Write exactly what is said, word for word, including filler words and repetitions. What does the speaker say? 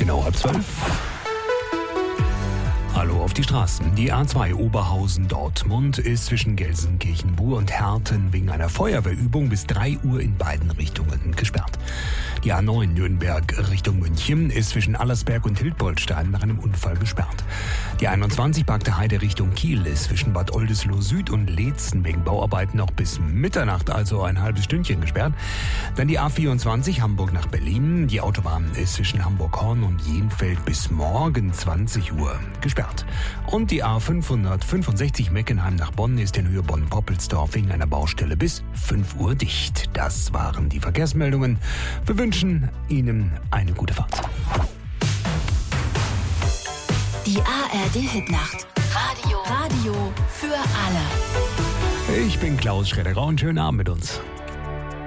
genau halb zwölf. Hallo auf die Straßen. Die A zwei Oberhausen-Dortmund ist zwischen Gelsenkirchen-Bur und Herten wegen einer Feuerwehrübung bis drei Uhr in beiden Richtungen gesperrt. Die A neun Nürnberg Richtung München ist zwischen Allersberg und Hildboltstein nach einem Unfall gesperrt. Die einundzwanzig Bagde Heide Richtung Kiel ist zwischen Bad Oldesloe Süd und Leetzen wegen Bauarbeiten noch bis Mitternacht, also ein halbes Stündchen gesperrt. Dann die A vierundzwanzig Hamburg nach Berlin. Die Autobahn ist zwischen Hamburg-Horn und Jenfeld bis morgen zwanzig Uhr gesperrt. Und die A fünfhundertfünfundsechzig Meckenheim nach Bonn ist in Höhe Bonn-Poppelsdorf wegen einer Baustelle bis fünf Uhr dicht. Das waren die Verkehrsmeldungen. Wir wünschen Ihnen eine gute Fahrt. Die A R D-Hitnacht. Radio. Radio für alle. Ich bin Klaus Schredder und schönen Abend mit uns.